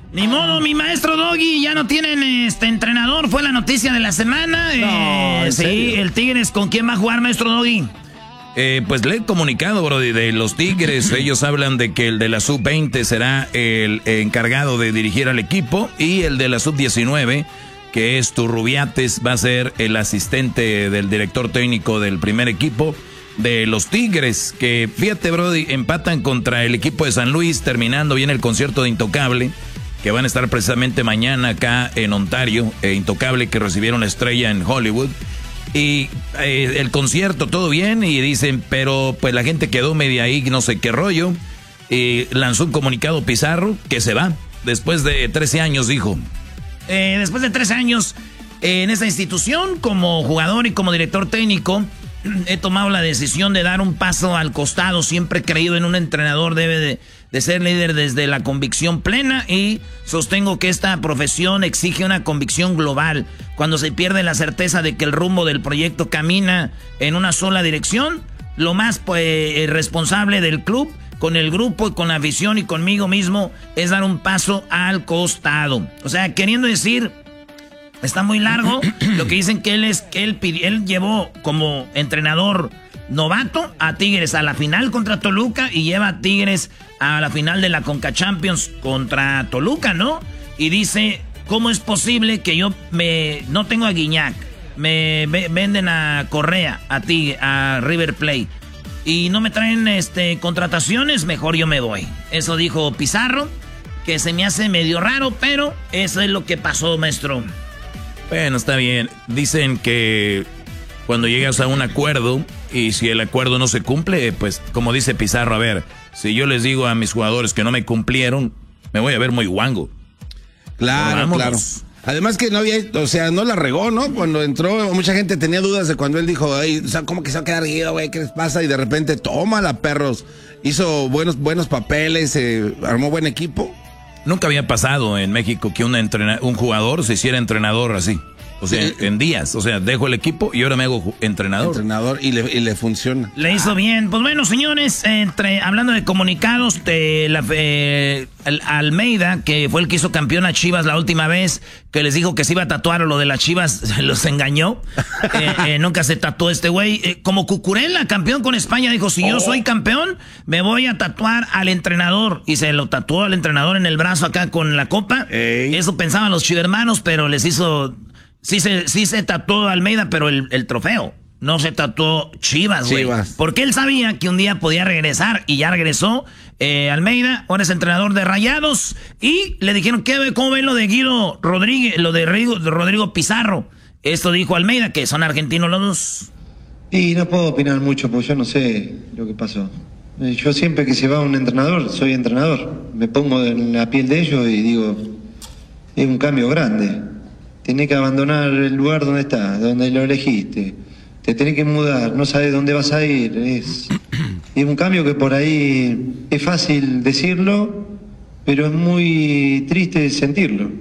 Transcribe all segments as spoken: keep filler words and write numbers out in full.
Ni modo, mi maestro Doggy, ya no tienen este entrenador, fue la noticia de la semana. No, eh, sí, el Tigres, ¿con quién va a jugar, maestro Doggy? Eh, pues le he comunicado, bro, de, de los Tigres. Ellos hablan de que el de la sub veinte será el encargado de dirigir al equipo y el de la sub diecinueve, que es Turrubiates, va a ser el asistente del director técnico del primer equipo de los Tigres, que fíjate, bro, empatan contra el equipo de San Luis, terminando bien el concierto de Intocable, que van a estar precisamente mañana acá en Ontario, eh, Intocable, que recibieron la estrella en Hollywood. Y eh, el concierto, todo bien, y dicen, pero pues la gente quedó media ahí, no sé qué rollo. Y lanzó un comunicado Pizarro que se va, después de trece años, dijo. Eh, después de trece años eh, en esta institución, como jugador y como director técnico, he tomado la decisión de dar un paso al costado. Siempre he creído en un entrenador, debe de, de ser líder desde la convicción plena, y sostengo que esta profesión exige una convicción global. Cuando se pierde la certeza de que el rumbo del proyecto camina en una sola dirección, lo más pues, responsable del club, con el grupo y con la afición y conmigo mismo, es dar un paso al costado. O sea, queriendo decir, está muy largo, lo que dicen que él es que él, él llevó como entrenador novato a Tigres a la final contra Toluca y lleva a Tigres a la final de la Conca Champions contra Toluca, ¿no? Y dice, ¿cómo es posible que yo me no tengo a Guiñac, me venden a Correa, a ti, a River Plate, y no me traen este contrataciones? Mejor yo me voy. Eso dijo Pizarro, que se me hace medio raro, pero eso es lo que pasó, maestro. Bueno, está bien. Dicen que cuando llegas a un acuerdo y si el acuerdo no se cumple, pues como dice Pizarro, a ver, si yo les digo a mis jugadores que no me cumplieron, me voy a ver muy guango. Claro, no, claro. Además que no había, o sea, no la regó, ¿no? Cuando entró, mucha gente tenía dudas de cuando él dijo, ay, o sea, ¿cómo que se va a quedar guido, güey? ¿Qué les pasa? Y de repente, tómala, perros. Hizo buenos, buenos papeles, eh, armó buen equipo. Nunca había pasado en México que un, entrena- un jugador se hiciera entrenador así. O sea, sí. en días. O sea, dejo el equipo y ahora me hago entrenador. Entrenador y le, y le funciona. Le hizo bien. Pues bueno, señores, entre hablando de comunicados, de la, eh, el Almeida, que fue el que hizo campeón a Chivas la última vez, que les dijo que se iba a tatuar lo de las Chivas, los engañó. eh, eh, nunca se tatuó este güey. Eh, como Cucurella, campeón con España, dijo, si oh. yo soy campeón, me voy a tatuar al entrenador. Y se lo tatuó al entrenador en el brazo acá con la copa. Ey. Eso pensaban los chivermanos, pero les hizo... Sí se, sí se tatuó Almeida, pero el, el trofeo. No se tatuó Chivas, güey. Porque él sabía que un día podía regresar y ya regresó. Eh, Almeida, ahora es entrenador de Rayados. Y le dijeron, ¿qué, ¿cómo ven lo de Guido Rodríguez, lo de Rodrigo, de Rodrigo Pizarro? Esto dijo Almeida, que son argentinos los dos. Y no puedo opinar mucho, porque yo no sé lo que pasó. Yo siempre que se va un entrenador, soy entrenador. Me pongo en la piel de ellos y digo, es un cambio grande. Tenés que abandonar el lugar donde estás, donde lo elegiste. Te tenés que mudar, no sabes dónde vas a ir. Es, es un cambio que por ahí es fácil decirlo, pero es muy triste sentirlo.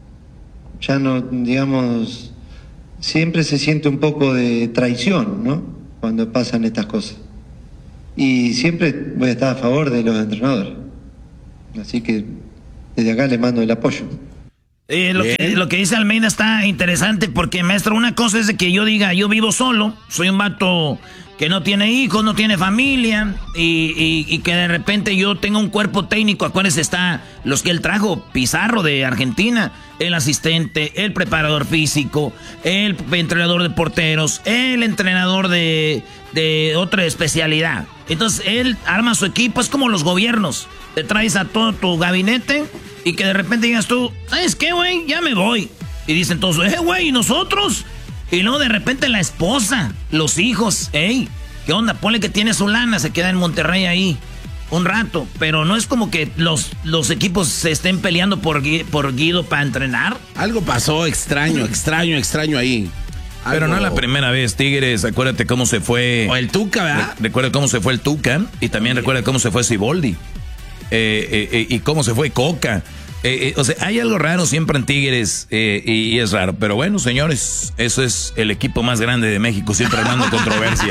Ya no, digamos, siempre se siente un poco de traición, ¿no? Cuando pasan estas cosas. Y siempre voy a estar a favor de los entrenadores. Así que desde acá les mando el apoyo. Eh, lo, que, lo que dice Almeida está interesante porque, maestro, una cosa es de que yo diga, yo vivo solo, soy un vato que no tiene hijos, no tiene familia, y, y, y que de repente yo tengo un cuerpo técnico. Acuérdense, está los que él trajo, Pizarro de Argentina, el asistente, el preparador físico, el entrenador de porteros, el entrenador de, de otra especialidad. Entonces él arma su equipo, es como los gobiernos, te traes a todo tu gabinete y que de repente digas tú, ¿sabes qué, güey? Ya me voy. Y dicen todos, eh, güey, ¿y nosotros? Y luego de repente la esposa, los hijos, ey, ¿qué onda? Ponle que tiene su lana, se queda en Monterrey ahí un rato. Pero no es como que los, los equipos se estén peleando por, por Guido para entrenar. Algo pasó extraño, extraño, extraño ahí. Algo... Pero no es la primera vez, Tigres. Acuérdate cómo se fue... O el Tuca, ¿verdad? Re recuerda cómo se fue el Tuca y también sí. Recuerda cómo se fue Siboldi. Eh, eh, eh, y cómo se fue Coca. Eh, eh, o sea, hay algo raro siempre en Tigres eh, y, y es raro. Pero bueno, señores, eso es el equipo más grande de México, siempre armando controversia.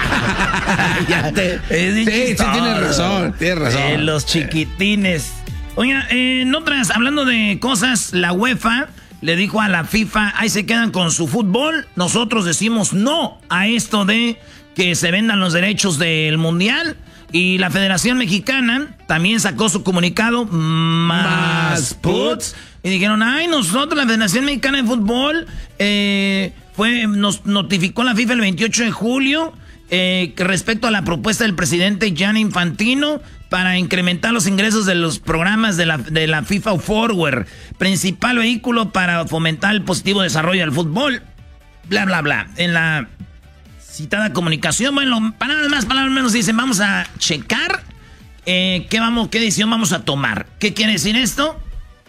Ya te, sí, sí, tienes razón, tienes razón. Eh, los chiquitines. Oiga, eh, en otras, hablando de cosas, la UEFA le dijo a la FIFA, ahí se quedan con su fútbol. Nosotros decimos no a esto de que se vendan los derechos del Mundial. Y la Federación Mexicana también sacó su comunicado, más puts. Y dijeron, ay, nosotros, la Federación Mexicana de Fútbol, eh, fue, nos notificó la FIFA el veintiocho de julio eh, que respecto a la propuesta del presidente Gianni Infantino para incrementar los ingresos de los programas de la, de la FIFA Forward, principal vehículo para fomentar el positivo desarrollo del fútbol, bla, bla, bla. En la citada comunicación, bueno, palabras más, palabras menos, dicen, vamos a checar eh, qué, vamos, qué decisión vamos a tomar. ¿Qué quiere decir esto?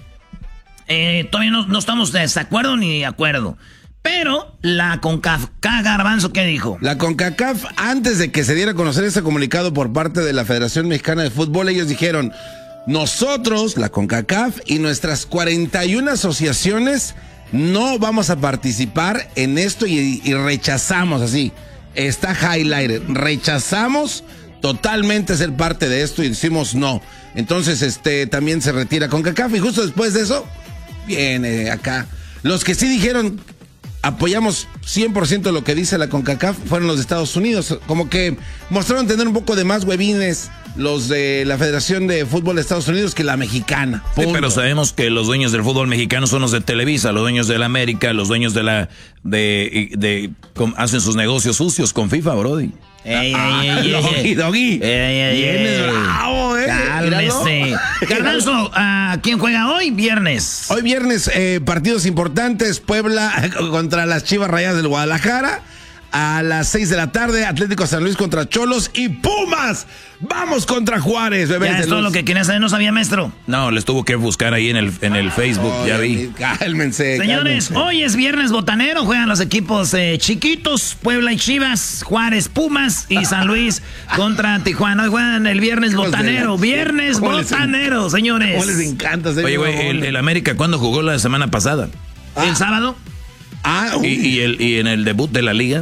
Eh, todavía no, no estamos de desacuerdo ni de acuerdo. Pero la CONCACAF, Garbanzo, ¿qué dijo? La CONCACAF, antes de que se diera a conocer ese comunicado por parte de la Federación Mexicana de Fútbol, ellos dijeron, nosotros, la CONCACAF y nuestras cuarenta y una asociaciones no vamos a participar en esto y, y rechazamos así. Está highlighted. Rechazamos totalmente ser parte de esto y decimos no. Entonces, este, también se retira CONCACAF y justo después de eso, viene acá. Los que sí dijeron, apoyamos cien por ciento lo que dice la CONCACAF, fueron los de Estados Unidos. Como que mostraron tener un poco de más huevines los de la Federación de Fútbol de Estados Unidos que la mexicana. Sí, pero sabemos que los dueños del fútbol mexicano son los de Televisa, los dueños de la América, los dueños de la... de, de, de com, hacen sus negocios sucios con FIFA, brody. Ey, ey, ey, Doggy, Doggy. Vienes bravo, eh. Cálmese. Garbanzo, ¿a quién juega hoy? Viernes. Hoy viernes, eh, partidos importantes. Puebla contra las Chivas Rayadas del Guadalajara. A las seis de la tarde, Atlético San Luis contra Cholos y Pumas. Vamos contra Juárez, bebés. Ya es todo lo que quería saber, no sabía, maestro. No, les tuvo que buscar ahí en el, en el Facebook, oh, ya vi. Cálmense. Señores, cálmense. Hoy es viernes botanero, juegan los equipos eh, chiquitos, Puebla y Chivas, Juárez, Pumas y San Luis contra Tijuana. Hoy juegan el viernes botanero, viernes botanero, les, señores. ¿Cómo les encanta? Oye, güey, el, el América, ¿cuándo jugó la semana pasada? Ah. ¿El sábado? Ah, ¿Y, y, el, ¿Y en el debut de la liga?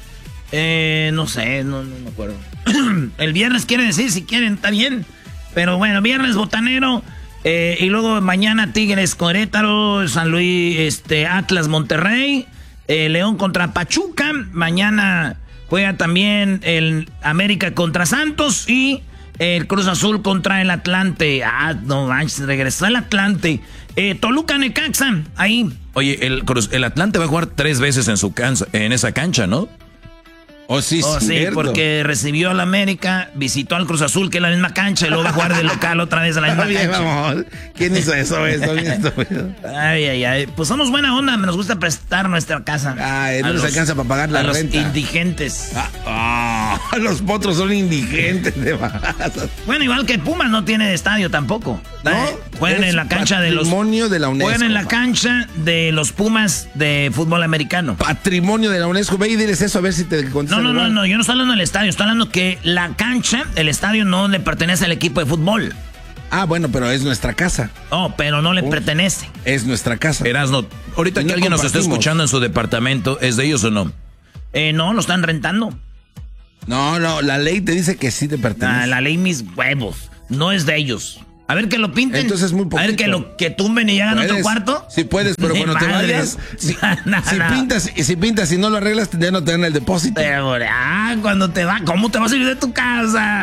Eh, no sé, no, no me acuerdo. El viernes quiere decir, si quieren, está bien. Pero bueno, viernes botanero. Eh, y luego mañana Tigres Querétaro, San Luis, este, Atlas Monterrey, eh, León contra Pachuca. Mañana juega también el América contra Santos y el Cruz Azul contra el Atlante. Ah, no manches, regresó el Atlante. Eh, Toluca Necaxa, ahí. Oye, el, el Atlante va a jugar tres veces en, su cancha, en esa cancha, ¿no? Oh, sí, oh, sí, cierto. Porque recibió al América, visitó al Cruz Azul, que es la misma cancha, y luego va a jugar de local otra vez a la misma Bien, cancha. Vamos. ¿Quién hizo eso? eso, eso? Ay, ay, ay. Pues somos buena onda, nos gusta prestar nuestra casa. Ay, no les alcanza para pagar la a renta. Los indigentes. Ah, oh, los potros son indigentes de más. Bueno, igual que Pumas no tiene estadio tampoco. ¿No? Juegan en la cancha de los... Patrimonio de la UNESCO. Juegan en la cancha de los Pumas de fútbol americano. Patrimonio de la UNESCO. Ve y diles eso a ver si te contestan. No, no, no, no, yo no estoy hablando del estadio, estoy hablando que la cancha, el estadio no le pertenece al equipo de fútbol. Ah, bueno, pero es nuestra casa. Oh, pero no le Uf, pertenece. Es nuestra casa. Erasno, ahorita no que alguien nos está escuchando en su departamento, ¿es de ellos o no? Eh, no, lo están rentando. No, no, la ley te dice que sí te pertenece. Ah, la ley mis huevos, no es de ellos. A ver que lo pinten. Entonces es muy poquito. A ver que lo que tumben y hagan otro cuarto. Sí puedes, pero cuando te vayas, si, no, si no. pintas y si pintas y no lo arreglas, ya no te dan el depósito. Pero, ah, cuando te va, ¿cómo te vas a ir de tu casa?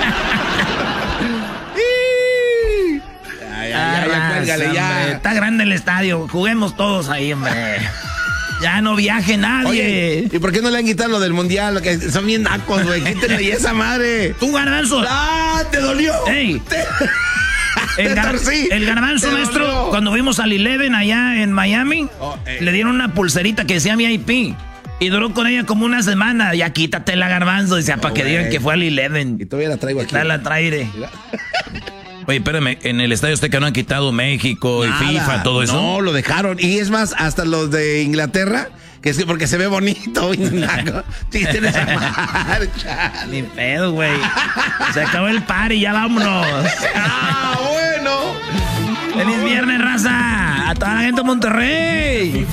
Ay, ay, ay, ya, cuélgale, ya. Está grande el estadio, juguemos todos ahí, hombre. Ya no viaje nadie. Oye, ¿y por qué no le han quitado lo del mundial? Lo que son bien nacos, güey. Quítenle y esa madre. Tú, Garbanzo. ¡Ah! ¡Te dolió! ¡Ey! Te... El, gar el Garbanzo, maestro, dolió. Cuando fuimos al Eleven allá en Miami, oh, le dieron una pulserita que decía V I P. Y duró con ella como una semana. Ya quítatela, Garbanzo. Decía, no, para que digan que fue al Eleven. Y todavía la traigo aquí. La traire. Oye, espérame, en el Estadio Azteca no han quitado México Nada, y FIFA, todo eso. No, lo dejaron. Y es más, hasta los de Inglaterra, que es porque se ve bonito. Tienes esa marcha. Ni pedo, güey. Se acabó el party, ya vámonos. Ah, bueno. Feliz viernes, raza. A toda la gente de Monterrey.